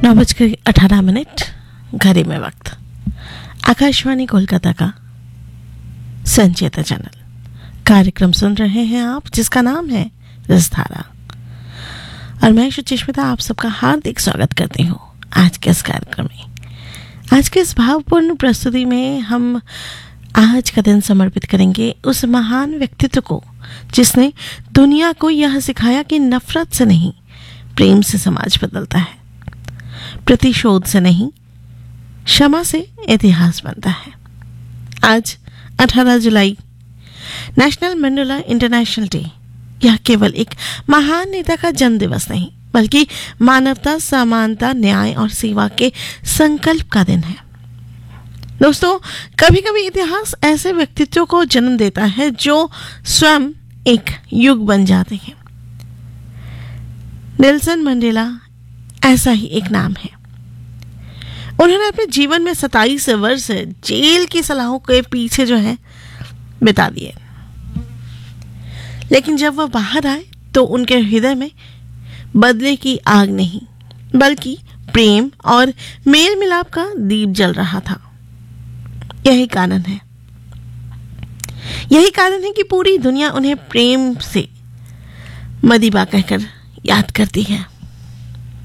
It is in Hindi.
9:18 घड़ी में वक्त। आकाशवाणी कोलकाता का संचेता चैनल कार्यक्रम सुन रहे हैं आप, जिसका नाम है रसधारा। और मैं सुचिस्मिता आप सबका हार्दिक स्वागत करती हूँ आज के इस कार्यक्रम में। आज के इस भावपूर्ण प्रस्तुति में हम आज का दिन समर्पित करेंगे उस महान व्यक्तित्व को जिसने दुनिया को यह सिखाया कि नफरत से नहीं, प्रेम से समाज बदलता है, प्रतिशोध से नहीं, क्षमा से इतिहास बनता है। आज 18 जुलाई नेशनल मंडेला इंटरनेशनल डे। यह केवल एक महान नेता का जन्म दिवस नहीं, बल्कि मानवता, समानता, न्याय और सेवा के संकल्प का दिन है। दोस्तों, कभी कभी इतिहास ऐसे व्यक्तित्वों को जन्म देता है जो स्वयं एक युग बन जाते हैं। नेल्सन मंडेला ऐसा ही एक नाम है। उन्होंने अपने जीवन में 27 वर्ष जेल की सलाहों के पीछे बिता दिए, लेकिन जब वह बाहर आए तो उनके हृदय में बदले की आग नहीं, बल्कि प्रेम और मेल मिलाप का दीप जल रहा था। यही कारण है कि पूरी दुनिया उन्हें प्रेम से मदीबा कहकर याद करती है।